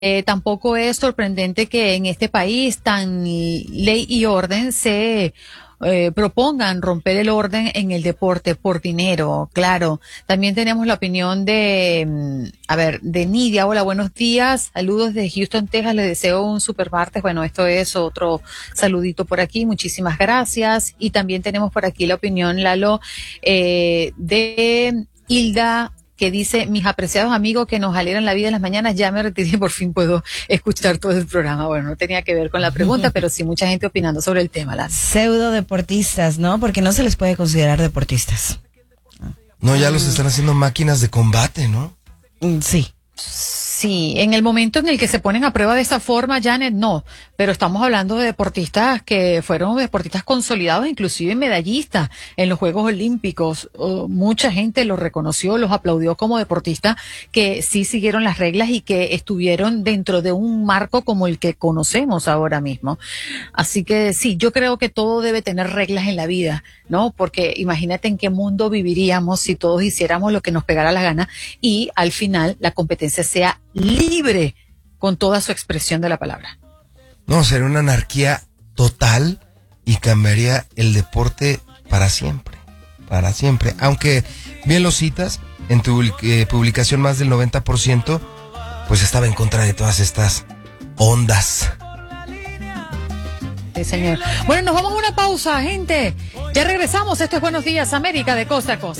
Tampoco es sorprendente que en este país tan ley y orden se propongan romper el orden en el deporte por dinero, claro. También tenemos la opinión de, de Nidia. Hola, buenos días. Saludos de Houston, Texas. Les deseo un super martes. Bueno, esto es otro saludito por aquí. Muchísimas gracias. Y también tenemos por aquí la opinión, Lalo, de Hilda, que dice: mis apreciados amigos que nos alegran la vida en las mañanas, ya me retiré y por fin puedo escuchar todo el programa. Bueno, no tenía que ver con la pregunta, pero sí mucha gente opinando sobre el tema. Pseudo deportistas, ¿no? Porque no se les puede considerar deportistas. No, ya los están haciendo máquinas de combate, ¿no? Sí. Sí, en el momento en el que se ponen a prueba de esa forma, Janet, no, pero estamos hablando de deportistas que fueron deportistas consolidados, inclusive medallistas en los Juegos Olímpicos. Mucha gente los reconoció, los aplaudió como deportistas que sí siguieron las reglas y que estuvieron dentro de un marco como el que conocemos ahora mismo. Así que sí, yo creo que todo debe tener reglas en la vida, ¿no? Porque imagínate en qué mundo viviríamos si todos hiciéramos lo que nos pegara la gana y al final la competencia sea libre con toda su expresión de la palabra. No, sería una anarquía total y cambiaría el deporte para siempre. Para siempre. Aunque bien lo citas, en tu publicación más del 90% pues estaba en contra de todas estas ondas. Sí, señor. Bueno, nos vamos a una pausa, gente. Ya regresamos. Esto es Buenos Días, América, de costa a costa.